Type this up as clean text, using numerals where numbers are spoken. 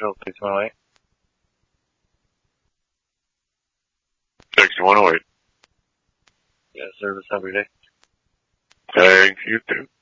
Central, 6108. 6108. Yeah, service every day. Thanks, you too.